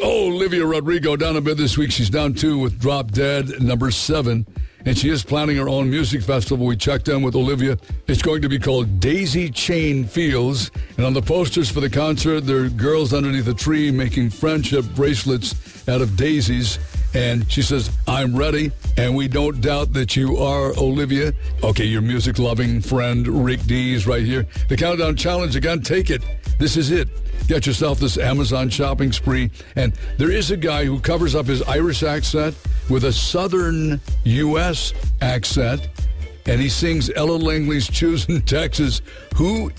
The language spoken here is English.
Olivia Rodrigo down a bit this week. She's down 2 with Drop Dead, number 7. And she is planning her own music festival. We checked in with Olivia. It's going to be called Daisy Chain Fields. And on the posters for the concert, there are girls underneath a tree making friendship bracelets out of daisies. And she says, I'm ready. And we don't doubt that you are, Olivia. Okay, your music-loving friend, Rick D, is right here. The Countdown Challenge, again, take it. This is it. Get yourself this Amazon shopping spree. And there is a guy who covers up his Irish accent with a southern U.S. accent, and he sings Ella Langley's Choosing Texas. Who